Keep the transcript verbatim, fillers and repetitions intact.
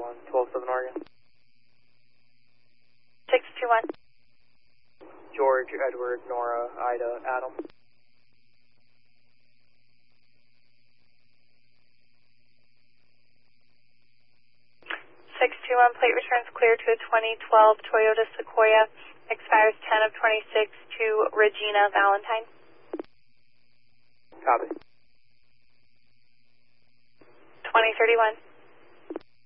one, twelve seven Oregon. six two one. George, Edward, Nora, Ida, Adam. six two one, plate returns clear to a twenty twelve Toyota Sequoia, expires ten of twenty-six to Regina Valentine. Copy. twenty thirty-one.